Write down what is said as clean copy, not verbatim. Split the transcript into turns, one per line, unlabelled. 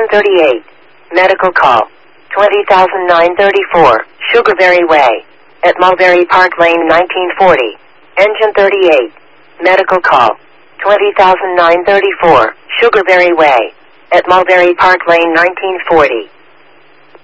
38. Medical call. 20,934. Sugarberry Way. At Mulberry Park Lane 1940. Engine 38. Medical call. 20,934. Sugarberry Way. At Mulberry Park Lane 1940.